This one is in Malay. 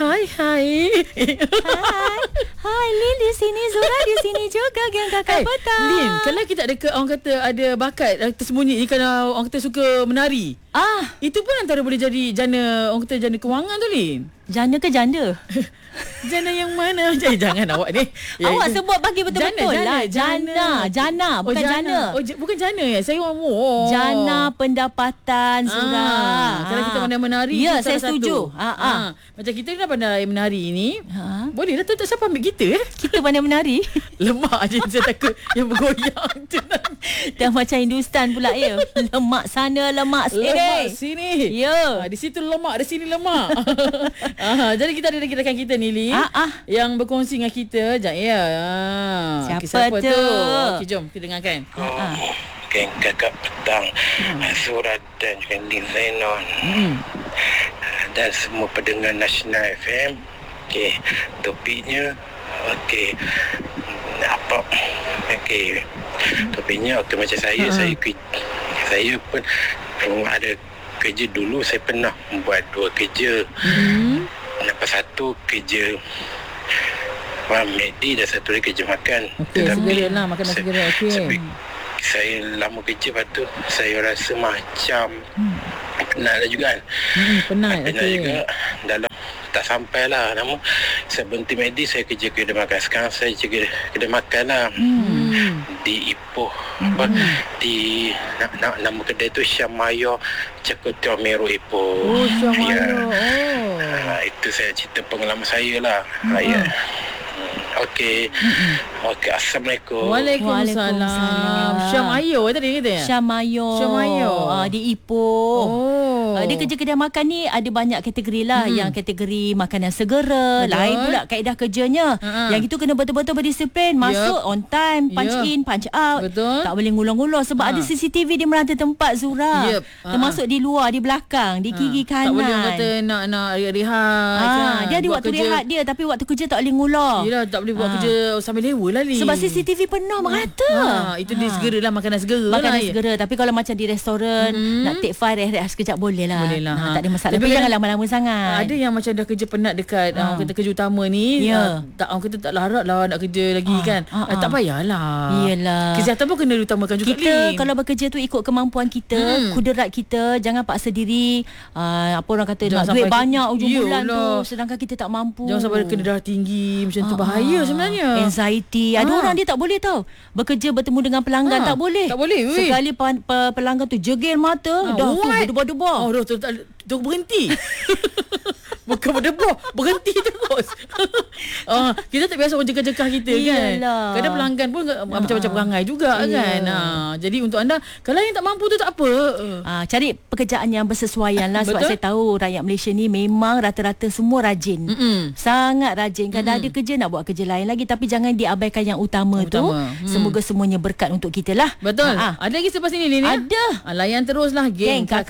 Hai. Hai. Hai, Lin di sini, Zura di sini juga, geng kakak petang. Lin, kalau kita orang kata ada bakat tersembunyi kalau orang kata suka menari. Itu pun antara boleh jadi jana, orang kata jana kewangan tu, Lin. Jana ke janda? Jana yang mana? Jangan awak ni. Awak sebut bagi betul-betul lah. Jana. Bukan jana. Bukan jana ya. Saya orang Jana pendapatan, Zura. Kalau kita pandai menari, ya, saya setuju. Macam kita dah pandai menari ni, boleh lah tu tak siapa ambil kita. Kita pandai menari. Lemak je saya takut yang bergoyang tu. Dah macam Hindustan pula ya. Lemak sana, lemak sini. Lemak sini. Ya. Di situ lemak, di sini lemak. Jadi kita ada lagi rakan kita ni, Lin, yang berkongsi dengan kita. Sekejap ya. Siapa tu? Okey, jom kita dengarkan. Geng kakak petang, Zura dan juga Lin Zainon, dan semua pendengar Nasional FM. Okey, topiknya topiknya macam saya pun ada kerja dulu. Saya pernah buat 2 kerja. Lepas satu kerja medis dan satu lagi kerja makan. Segera lah, makanan segera. Saya lama kerja, lepas tu saya rasa macam penat lah juga kan. Penat juga. Dalam tak sampai lah. Namun saya berhenti medis, saya kerja kedai makan. Sekarang saya kerja kedai makan lah. Di Ipoh. Di nama kedai tu Syamayo Cekutia Meru Ipoh. Syamayo. Itu saya cerita pengalaman saya lah. Okey, Assalamualaikum. Waalaikumsalam. Syamayo tadi kata ya? Syamayo. Di Ipoh. Dia kerja kedai makan ni ada banyak kategori lah. Yang kategori makanan segera. Betul. Lain pula kaedah kerjanya. Yang itu kena betul-betul berdisiplin. Masuk on time, punch in, punch out. Betul. Tak boleh ngulur-ngulur. Sebab ada CCTV di merata tempat, Zura. Termasuk di luar, di belakang, di kiri kanan. Tak boleh orang kata nak rehat. Dia ada waktu rehat dia, tapi waktu kerja tak boleh ngulur. Yelah, tak boleh buat kerja sambil lewa lah ni. Sebab CCTV penuh merata. Itu dia segera lah, makanan segera. Makanan segera. Tapi kalau macam di restoran, nak take file rehat sekejap boleh lah. Tak ada masalah. Tapi jangan lama-lama sangat. Ada yang macam dah kerja penat dekat orang kata kerja utama ni. Orang kata tak larat lah nak kerja lagi kan. Tak payahlah. Yelah. Kesihatan pun kena diutamakan juga. Kita kalau bekerja tu ikut kemampuan kita, kuderat kita. Jangan paksa diri. Apa orang kata, nak duit banyak ujung bulan tu, sedangkan kita tak mampu. Jangan sampai kena darah tinggi. Macam tu bahaya sebenarnya. Anxiety. Ada orang dia tak boleh tau. Bekerja bertemu dengan pelanggan tak boleh. Tak boleh. Sekali pelanggan tu jegil mata, dah tu berdebar-debar. Tu berhenti. Bukan berdebar, berhenti terus. Kita tak biasa orang cekah-cekah kita kan. Kadang pelanggan pun macam-macam perangai juga kan. Jadi untuk anda, kalau yang tak mampu tu tak apa. Cari pekerjaan yang bersesuaian lah. Sebab saya tahu rakyat Malaysia ni memang rata-rata semua rajin. Sangat rajin. Kadang ada kerja nak buat kerja lain lagi, tapi jangan diabaikan yang utama. Tu. Semoga semuanya berkat untuk kita lah. Betul. Ada lagi selepas ini, Lin? Ada. Layan teruslah geng kakak